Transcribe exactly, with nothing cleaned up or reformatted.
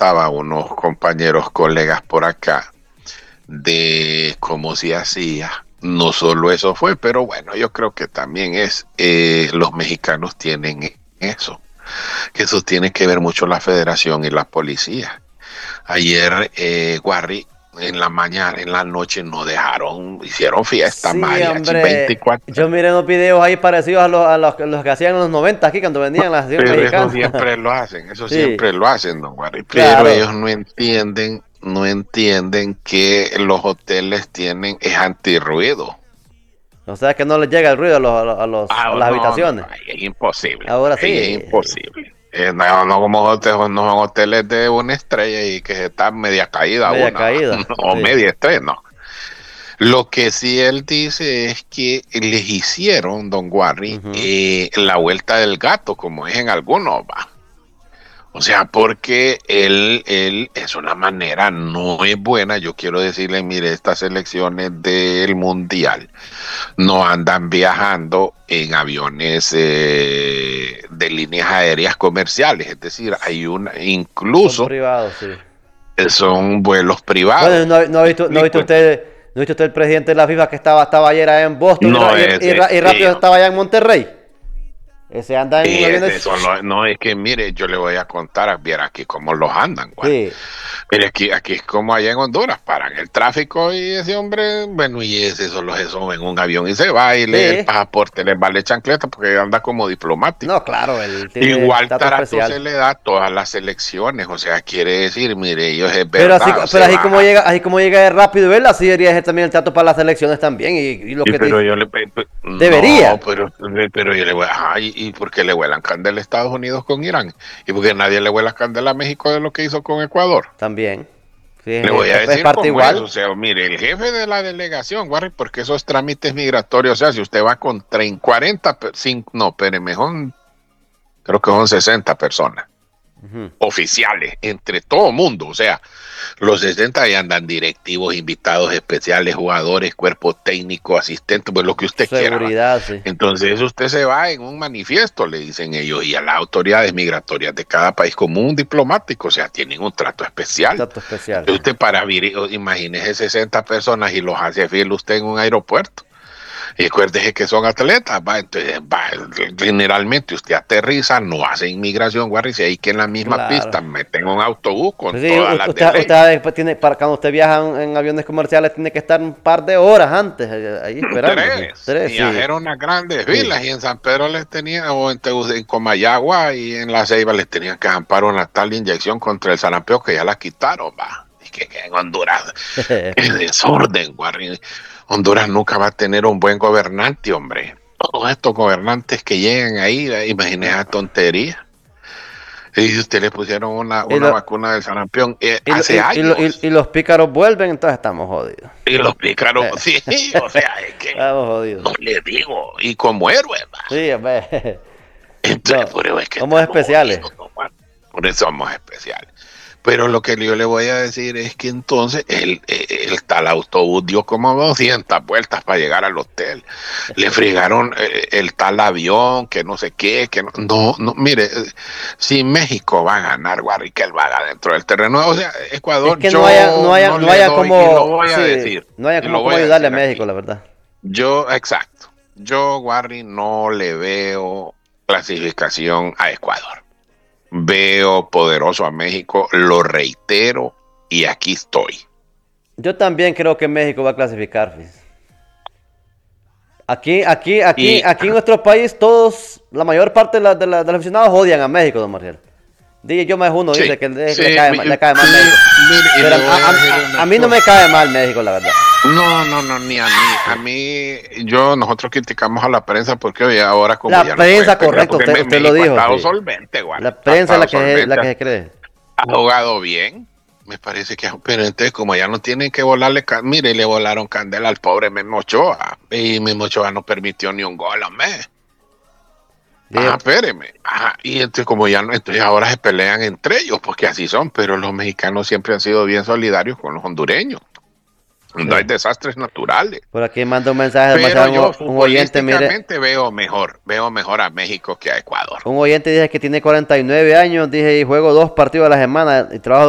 comentaba a unos compañeros, colegas por acá, de cómo se hacía. No solo eso fue, pero bueno, yo creo que también es, eh, los mexicanos tienen eso, que eso tiene que ver mucho la federación y la policía. Ayer, eh, Warri, en la mañana, en la noche, no dejaron, hicieron fiesta, Sí, mariachi hombre. veinticuatro. Yo miré unos videos ahí parecidos a los, a los, los que hacían en los noventa aquí cuando vendían la nación Pero eso mexicana. siempre lo hacen, eso Sí, siempre lo hacen, don Warri. Pero claro. ellos no entienden, no entienden que los hoteles tienen, es antirruido. O sea que no les llega el ruido a, los, a, los, a los- a Ah, las no, no, no, habitaciones. ahí es imposible, Ahora ahí es sí. imposible. Eh, no, no como hoteles, no son hoteles de una estrella y que está media caída Media una, caída. o Sí. media estrella, no. Lo que sí él dice es que les hicieron, don Warry, Ujú. eh, la vuelta del gato, como es en algunos, va. O sea, porque él, él es una manera, no es buena. Yo quiero decirle, mire, estas elecciones del mundial no andan viajando en aviones eh, de líneas aéreas comerciales, es decir, hay una, Son incluso privados, sí. eh, son vuelos Bueno, privados. ¿no, no ha ¿Me visto, no ha visto explico? usted, no ha visto usted el presidente de la FIFA que estaba, estaba ayer allá en Boston y, No ra- y- es y ra- y sí, rápido estaba allá en Monterrey? Ese anda en y ese son aviones. los- no es que mire, yo le voy a contar, viera aquí cómo los andan, güey. Sí. Mire, aquí, aquí es como allá en Honduras, paran el tráfico y ese hombre, bueno, y ese solo se sube en un avión y se va y le, el Sí. pasaporte les vale chancleta porque anda como diplomático. No, claro, él tiene Igual trato trato se especial. le da a todas las elecciones, o sea, quiere decir, mire, ellos es Pero así, verdad, pero se así como va. llega, así como llega de rápido, ¿verdad? Así debería ser también el trato para las elecciones también. Y, y lo Y que pero dice, yo le, pe- pe- no, debería pero, pero yo le voy a, ay, ¿y por qué le huelan candela a Estados Unidos con Irán? ¿Y porque nadie le huela candela a México de lo que hizo con Ecuador? también. Sí, Le es, voy a es- es decir parte cómo es, o igual. sea, mire, el jefe de la delegación, Warren, porque esos trámites migratorios, o sea, si usted va con treinta, cuarenta, pe- cin- no, espéreme, son, creo que son sesenta personas Ujú. oficiales, entre todo mundo, o sea, los sesenta ahí andan directivos, invitados especiales, jugadores, cuerpo técnico, asistentes, pues lo que usted quiera, ¿va? Seguridad, sí. Entonces usted se va en un manifiesto, le dicen ellos, y a las autoridades migratorias de cada país como un diplomático, o sea, tienen un trato especial. Trato especial, Entonces sí. usted para vir, imagínese sesenta personas y los hace fila usted en un aeropuerto. Y acuérdese que son atletas, va, entonces va, generalmente usted aterriza, no hace inmigración, guardice ahí que en la misma Claro. pista meten un autobús con Pues sí, todas u- las de usted, ley. usted después tiene, para cuando usted viaja en, en aviones comerciales, tiene que estar un par de horas antes eh, ahí esperando, sí. Tres. Tres, Y sí. hacer unas grandes Sí. filas. Y en San Pedro les tenían, o en, Tegus- en Comayagua y en La Ceiba les tenían que amparo una tal inyección contra el sarampión que ya la quitaron, va. Y que, que en Honduras es desorden, guarri. Honduras nunca va a tener un buen gobernante, hombre. Todos estos gobernantes que llegan ahí, eh, imagínese esa tontería. Y si usted le pusieron una, Y, una lo- vacuna del sarampión eh, y, lo- hace y, y lo- y- años. y los pícaros vuelven, entonces estamos jodidos. Y los pícaros, Eh, sí, o sea, es que Estamos jodidos. no le digo, y como héroe, va. Sí, hombre. Entonces, No, por eso es que somos estamos especiales. jodidos, ¿no, Juan? Por eso somos especiales. Pero lo que yo le voy a decir es que entonces el, el, el tal autobús dio como doscientas vueltas para llegar al hotel. Le fregaron eh, el tal avión, que no sé qué, que no, no, no, mire, eh, si México va a ganar, Guarri, que él va a ganar dentro del terreno. O sea, Es Ecuador, que no haya, yo no haya, no no le haya doy, y lo como, voy a sí, decir, no haya y lo como, como voy a ayudarle a decir México, aquí. la verdad. Yo, exacto, yo, Guarri, no le veo clasificación a Ecuador. Veo poderoso a México, lo reitero, y aquí estoy. Yo también creo que México va a clasificar, fíjese. Aquí, aquí, aquí, Y aquí en nuestro país, todos, la mayor parte de, la- de, la- de los aficionados odian a México, don Marcial. Dije yo más uno, sí, dice que le, sí, le cae, mi- ma- le cae mal mire, México. mire, y Pero le a, voy a a- decir a- una a mí no me cosa. cae mal México, la verdad. No, no, no, ni a mí. A mí, yo, nosotros criticamos a la prensa porque oye, ahora como La ya no pueden prensa, pelear, correcto, porque usted, Me- usted lo México ha dijo, estado sí. solvente, Guardi, La ha prensa es estado la que, la solvente, que se cree. ha jugado bien. Me parece que, pero entonces como ya no tienen que volarle, ca- mire, le volaron candela al pobre Memo Ochoa, y Memo Ochoa no permitió ni un gol, hombre. Ajá, Dije, espéreme. Ajá, y entonces como ya no, entonces ahora se pelean entre ellos, porque así son, pero los mexicanos siempre han sido bien solidarios con los hondureños. No hay sí. desastres naturales. Por aquí manda un mensaje, Pero Marcial, yo un, un oyente, mire, futbolísticamente veo mejor, veo mejor a México que a Ecuador. un oyente dice que tiene cuarenta y nueve años, dije, y juego dos partidos a la semana y trabajo